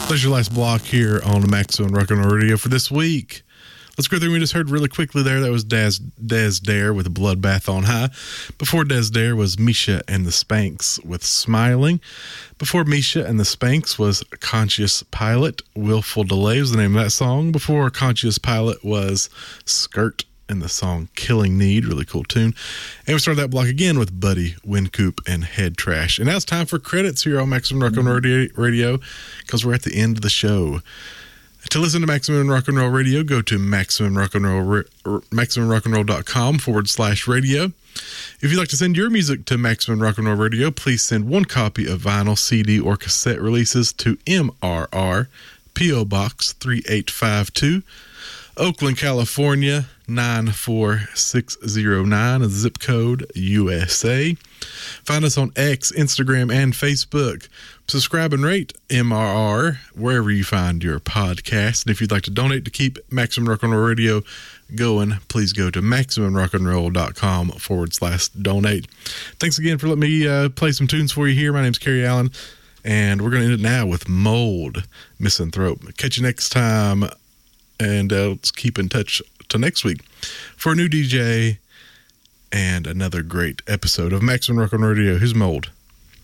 That's your last block here on the Maximum Rock and Roll Radio for this week. Let's go through. We just heard really quickly there. That was Des Dare with Bloodbath on High. Before Des Dare was Misha and the Spanks with Smiling. Before Misha and the Spanks was Conscious Pilot. Willful Delay was the name of that song. Before Conscious Pilot was Skirt and the song Killing Need. Really cool tune. And we started that block again with Buddy Wincoop and Head Trash. And now it's time for credits here on Maximum Rock and Roll Radio because we're at the end of the show. To listen to Maximum Rock and Roll Radio, go to MaximumRockandRoll.com/radio. If you'd like to send your music to Maximum Rock and Roll Radio, please send one copy of vinyl, CD, or cassette releases to MRR, P.O. Box 3852, Oakland, California 94609, zip code USA. Find us on X, Instagram, and Facebook. Subscribe and rate MRR wherever you find your podcast. And if you'd like to donate to keep Maximum Rock and Roll Radio going, please go to MaximumRockandRoll.com/donate. Thanks again for letting me play some tunes for you here. My name's Kerry Allen, and we're going to end it now with Mold, Misanthrope. Catch you next time, and let's keep in touch till next week for a new DJ and another great episode of Maximum Rock and Roll Radio. Here's Mold.